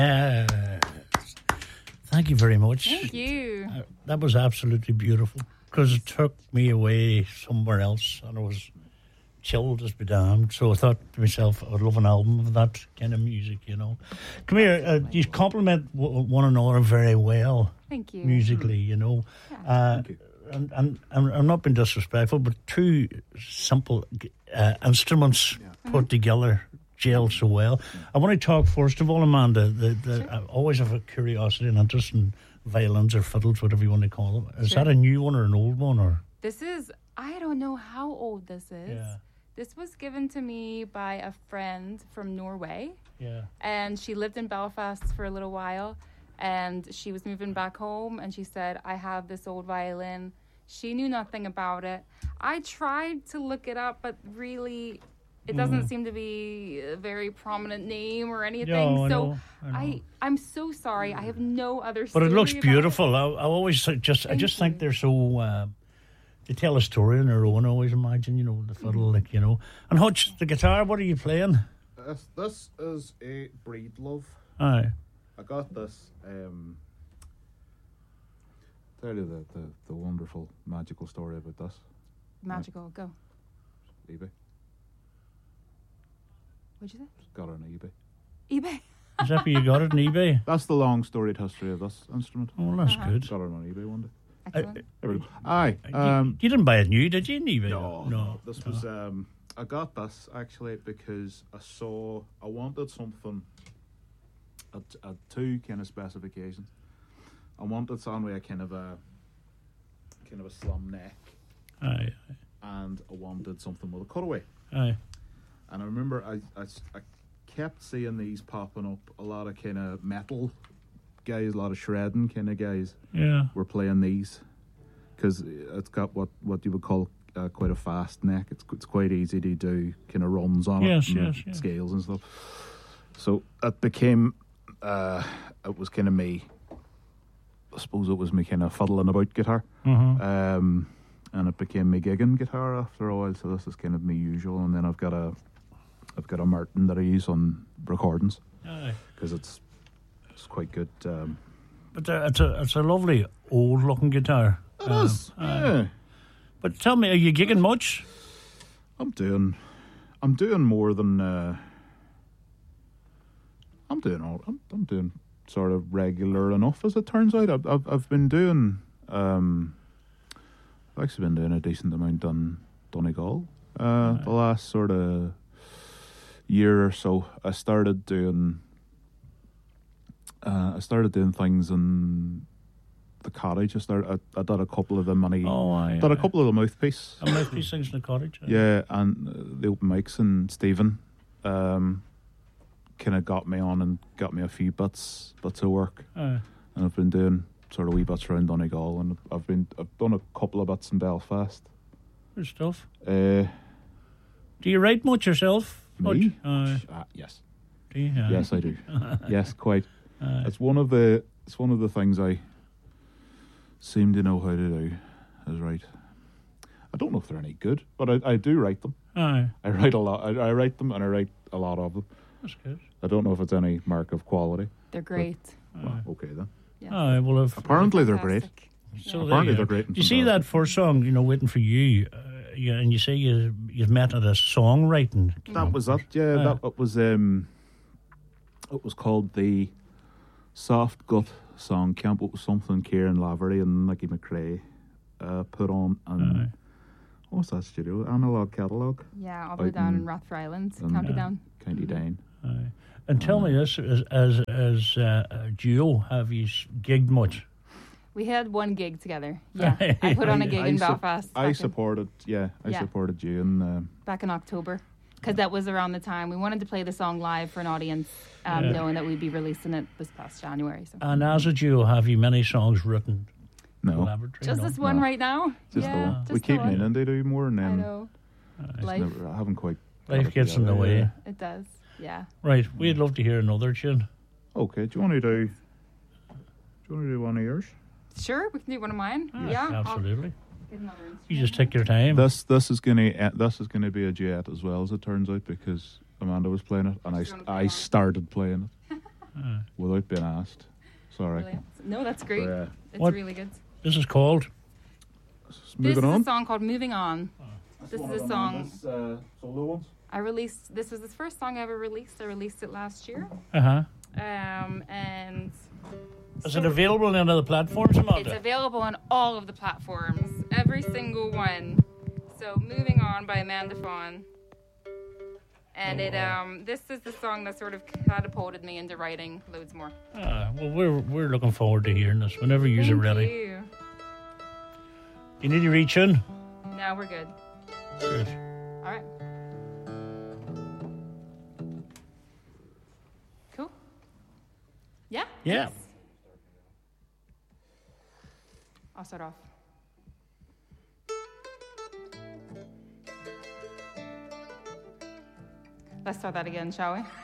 Thank you very much. Thank you. That was absolutely beautiful because it took me away somewhere else and I was chilled as be damned. So I thought to myself, I would love an album of that kind of music, you know. Come here, you compliment one another very well. Thank you. Musically, you know. Yeah. And I'm not being disrespectful, but two simple instruments put together gel so well. I want to talk first of all, Amanda. Sure. I always have a curiosity and interest in violins or fiddles, whatever you want to call them. Is Sure. that a new one or an old one? Or This is, I don't know how old this is. Yeah. This was given to me by a friend from Norway. Yeah. And she lived in Belfast for a little while. And she was moving back home. And she said, I have this old violin. She knew nothing about it. I tried to look it up, but really... It doesn't seem to be a very prominent name or anything. No, I so know. I'm so sorry. I have no other But story it looks about beautiful. I always just Thank think they're so. They tell a story on their own. I always imagine, you know, the fiddle, like, you know. And Hutch, the guitar. What are you playing? This is a Breed Love. Aye. I got this. Tell you the wonderful magical story about this. Magical. Go. eBay. What'd you Just got it on eBay. say? eBay. Is that where you got it on eBay? That's the long storied history of this instrument. Oh, well, that's good. Got it on eBay one day. Excellent. There we go. Aye. You didn't buy it new, did you, on eBay? No. This was I got this actually because I wanted something at two kind of specifications. I wanted something with a kind of a slim neck, Aye. and I wanted something with a cutaway. Aye. And I remember I kept seeing these popping up. A lot of kind of metal guys, a lot of shredding kind of guys. Yeah. Were playing these because it's got what you would call quite a fast neck. It's quite easy to do kind of runs on Yes, it, and yes. scales and stuff. So it became it was kind of me. I suppose it was me kind of fiddling about guitar, and it became me gigging guitar after a while. So this is kind of me usual, and then I've got a Martin that I use on recordings Aye. because it's quite good. But it's a lovely old looking guitar. It is, yeah. But tell me, are you gigging much? I'm doing more than I'm doing sort of regular enough as it turns out. I've been doing I've actually been doing a decent amount on Donegal the last sort of year or so. I started doing things in the cottage. I did a couple of them did a couple of the mouthpiece. A mouthpiece things in the cottage. Yeah, and the open mics, and Stephen kind of got me on and got me a few bits of work. Aye. And I've been doing sort of wee bits around Donegal, and I've done a couple of bits in Belfast. Good stuff. Do you write much yourself? Me? Yes. Do you? Yes, I do. Yes, quite. It's one of the things I seem to know how to do, is write. I don't know if they're any good, but I do write them. Aye. I write a lot. I write them, and I write a lot of them. That's good. I don't know if it's any mark of quality. They're great. Well, okay then. Yeah. Aye, well, if Apparently they're great. Fantastic. so Apparently there you they're are. great. You see that first song, Waiting for You, and you say you've met at a songwriting. That was it. Yeah, that was. It was called the Soft Gut Song Camp. It was something Kieran Lavery and Nicky McRae put on, and what was that studio? Analog Catalogue. Yeah, all the way down in Rathfry Island, County Down. County Down. Aye. And tell me this, as a duo, have you gigged much? We had one gig together. Yeah, I put on a gig in Belfast. I supported you back in October, because that was around the time we wanted to play the song live for an audience, knowing that we'd be releasing it this past January. So. And as a duo, have you many songs written? No, just this one right now. Just the one. Just we keep the one. meaning to do more, and I then know. Life. I haven't quite. Life gets in the way. It does. Yeah. Right, we'd love to hear another tune. Okay, do you want to do one of yours? Sure, we can do one of mine. Yeah, absolutely. Get another instrument. You just take your time. This is gonna be a duet as well, as it turns out, because Amanda was playing it and I started playing it. without being asked. Sorry. Brilliant. No, that's great. So, It's What- really good. This is called. This moving is on. a song called "Moving On." This is a song Solo ones. I released. This was the first song I ever released. I released it last year. Uh-huh. And Is it available on any of the platforms, it's Amanda? available on all of the platforms, every single one. So, "Moving On" by Amanda Fawn. And this is the song that sort of catapulted me into writing loads more. Well, we're looking forward to hearing this whenever you're Thank ready. you. You need to reach in. Now we're good. Good. All right. Cool. Yeah? Yeah. Yes. I'll start off. Let's start that again, shall we?